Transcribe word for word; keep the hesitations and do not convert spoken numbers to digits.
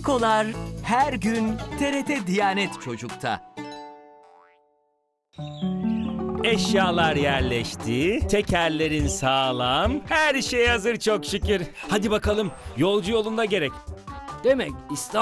Çikolar her gün T R T Diyanet Çocuk'ta. Eşyalar yerleşti, tekerlerin sağlam, her şey hazır çok şükür. Hadi bakalım, yolcu yolunda gerek. Demek İstanbul